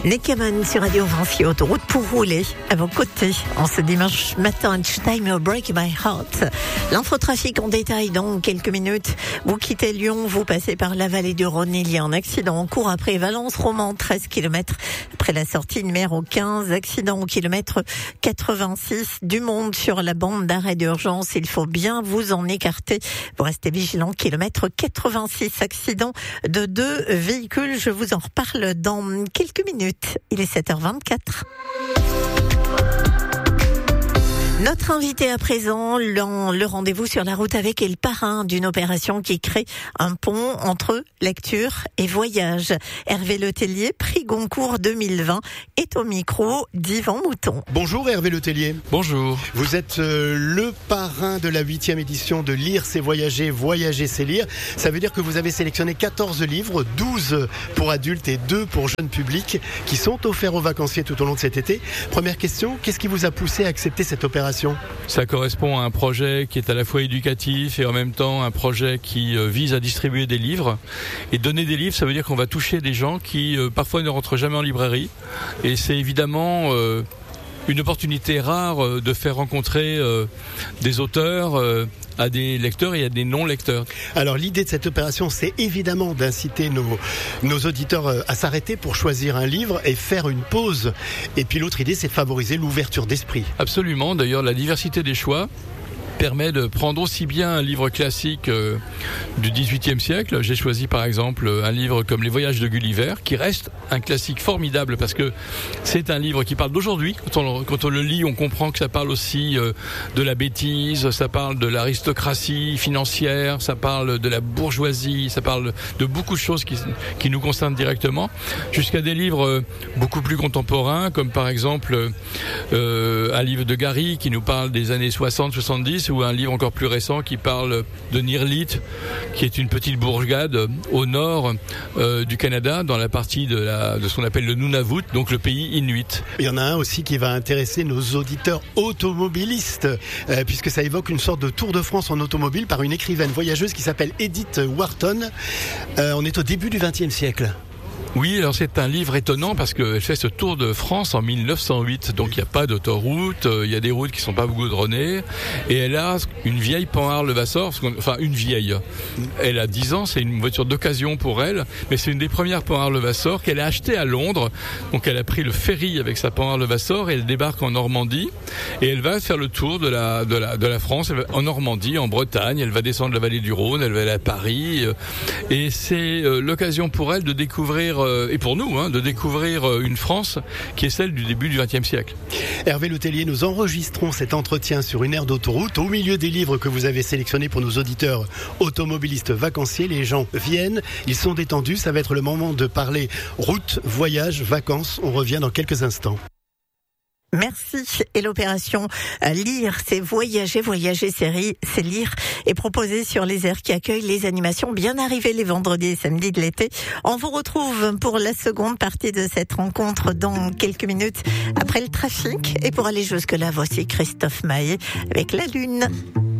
Neckermann sur Radio France, autoroute pour rouler à vos côtés en ce dimanche matin. Time Break My Heart. L'infotrafic en détail dans quelques minutes. Vous quittez Lyon, vous passez par la vallée du Rhône. Il y a un accident en cours après Valence-Roman, 13 km après la sortie numéro 15. Accident au kilomètre 86 du Monde sur la bande d'arrêt d'urgence. Il faut bien vous en écarter. Vous restez vigilant. Kilomètre 86. Accident de 2 véhicules. Je vous en reparle dans quelques minutes. Il est 7h24. Notre invité à présent, le rendez-vous sur la route avec est le parrain d'une opération qui crée un pont entre lecture et voyage. Hervé Letellier, prix Goncourt 2020, est au micro d'Yvan Mouton. Bonjour Hervé Letellier. Bonjour. Vous êtes le parrain de la 8e édition de Lire c'est voyager, voyager c'est lire. Ça veut dire que vous avez sélectionné 14 livres, 12 pour adultes et 2 pour jeunes publics, qui sont offerts aux vacanciers tout au long de cet été. Première question, qu'est-ce qui vous a poussé à accepter cette opération ? Ça correspond à un projet qui est à la fois éducatif et en même temps un projet qui vise à distribuer des livres. Et donner des livres, ça veut dire qu'on va toucher des gens qui parfois ne rentrent jamais en librairie. Et c'est évidemment une opportunité rare de faire rencontrer des auteurs à des lecteurs et à des non-lecteurs. Alors l'idée de cette opération, c'est évidemment d'inciter nos auditeurs à s'arrêter pour choisir un livre et faire une pause. Et puis l'autre idée, c'est de favoriser l'ouverture d'esprit. Absolument, d'ailleurs la diversité des choix permet de prendre aussi bien un livre classique du XVIIIe siècle. J'ai choisi par exemple un livre comme Les Voyages de Gulliver, qui reste un classique formidable parce que c'est un livre qui parle d'aujourd'hui. Quand on le lit, on comprend que ça parle aussi de la bêtise, ça parle de l'aristocratie financière, ça parle de la bourgeoisie, ça parle de beaucoup de choses qui nous concernent directement, jusqu'à des livres beaucoup plus contemporains, comme par exemple un livre de Gary qui nous parle des années 60-70, ou un livre encore plus récent qui parle de Nirlit, qui est une petite bourgade au nord du Canada, dans la partie de ce qu'on appelle le Nunavut, donc le pays inuit. Il y en a un aussi qui va intéresser nos auditeurs automobilistes, puisque ça évoque une sorte de tour de France en automobile par une écrivaine voyageuse qui s'appelle Edith Wharton. On est au début du XXe siècle. Oui, alors c'est un livre étonnant parce qu'elle fait ce tour de France en 1908, donc il n'y a pas d'autoroute, il y a des routes qui sont pas goudronnées, et elle a une vieille Panhard Levasseur, enfin une vieille, elle a 10 ans, c'est une voiture d'occasion pour elle, mais c'est une des premières Panhard Levasseur qu'elle a achetée à Londres, donc elle a pris le ferry avec sa Panhard Levasseur et elle débarque en Normandie, et elle va faire le tour de la France, en Normandie, en Bretagne, elle va descendre la vallée du Rhône, elle va aller à Paris, et c'est l'occasion pour elle de découvrir et pour nous, de découvrir une France qui est celle du début du XXe siècle. Hervé Letellier, nous enregistrons cet entretien sur une aire d'autoroute, au milieu des livres que vous avez sélectionnés pour nos auditeurs automobilistes vacanciers. Les gens viennent, ils sont détendus, ça va être le moment de parler route, voyage, vacances. On revient dans quelques instants. Merci. Et l'opération Lire, c'est voyager, voyager, c'est lire, est proposée sur les aires qui accueillent les animations bien arrivées les vendredis et samedis de l'été. On vous retrouve pour la seconde partie de cette rencontre dans quelques minutes après le trafic. Et pour aller jusque-là, voici Christophe Maé avec La Lune.